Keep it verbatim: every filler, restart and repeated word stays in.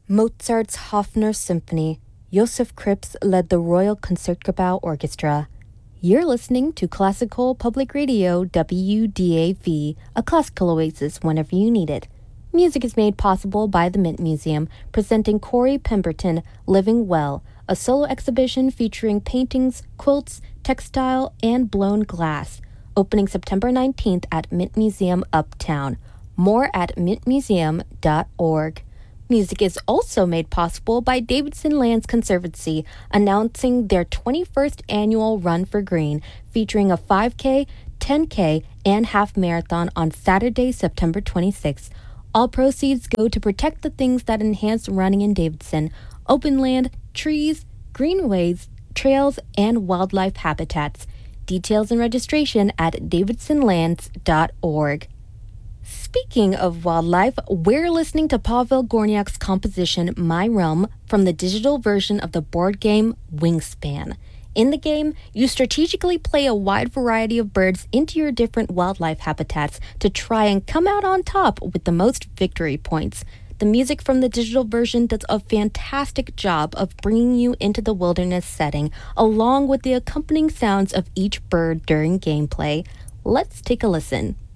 Mozart's Hofner Symphony. Josef Krips led the Royal Concertgebouw Orchestra. You're listening to Classical Public Radio W D A V, a classical oasis whenever you need it. Music is made possible by the Mint Museum, presenting Corey Pemberton, Living Well, a solo exhibition featuring paintings, quilts, textile, and blown glass, opening September nineteenth at Mint Museum Uptown. More at mint museum dot org. Music is also made possible by Davidson Lands Conservancy, announcing their twenty-first annual Run for Green, featuring a five K, ten K, and half marathon on Saturday, September twenty-sixth. All proceeds go to protect the things that enhance running in Davidson: open land, trees, greenways, trails, and wildlife habitats. Details and registration at davidson lands dot org. Speaking of wildlife, we're listening to Pavel Gorniak's composition My Realm from the digital version of the board game Wingspan. In the game, you strategically play a wide variety of birds into your different wildlife habitats to try and come out on top with the most victory points. The music from the digital version does a fantastic job of bringing you into the wilderness setting, along with the accompanying sounds of each bird during gameplay. Let's take a listen.